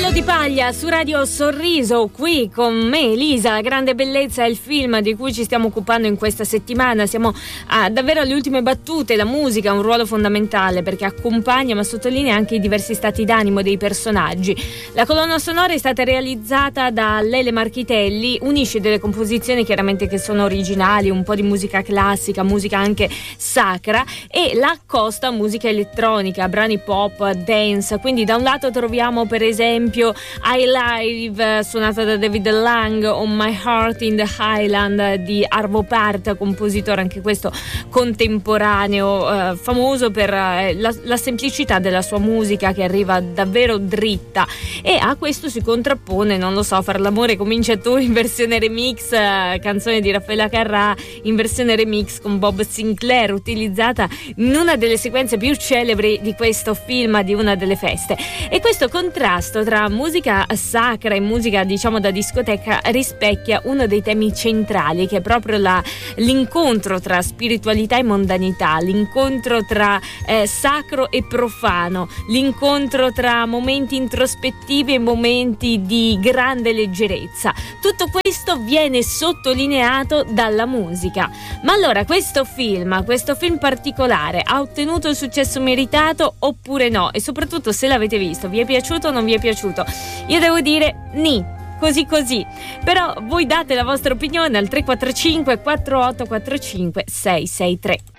Cavallo di paglia su Radio Sorriso, qui con me Elisa. La grande bellezza è il film di cui ci stiamo occupando in questa settimana. Siamo davvero alle ultime battute. La musica ha un ruolo fondamentale perché accompagna ma sottolinea anche i diversi stati d'animo dei personaggi. La colonna sonora è stata realizzata da Lele Marchitelli, unisce delle composizioni chiaramente che sono originali, un po' di musica classica, musica anche sacra, e la accosta a musica elettronica, brani pop, dance. Quindi da un lato troviamo per esempio I Live suonata da David Lang o My Heart in the Highland di Arvo Pärt, compositore anche questo contemporaneo, famoso per la semplicità della sua musica che arriva davvero dritta, e a questo si contrappone, non lo so, Far l'amore comincia tu in versione remix, canzone di Raffaella Carrà in versione remix con Bob Sinclair, utilizzata in una delle sequenze più celebri di questo film, di una delle feste. E questo contrasto tra musica sacra e musica diciamo da discoteca rispecchia uno dei temi centrali, che è proprio l'incontro tra spiritualità e mondanità, l'incontro tra sacro e profano, l'incontro tra momenti introspettivi e momenti di grande leggerezza. Tutto questo viene sottolineato dalla musica. Ma allora questo film particolare ha ottenuto il successo meritato oppure no? E soprattutto, se l'avete visto, vi è piaciuto o non vi è piaciuto? Io devo dire ni, così. Però voi date la vostra opinione al 345 4845 663.